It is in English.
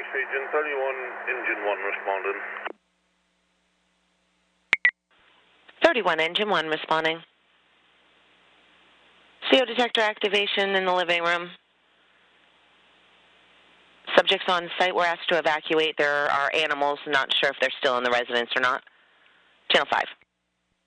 Region 31, Engine 1 responding. 31, Engine 1 responding. CO detector activation in the living room. Subjects on site were asked to evacuate. There are animals, not sure if they're still in the residence or not. Channel 5.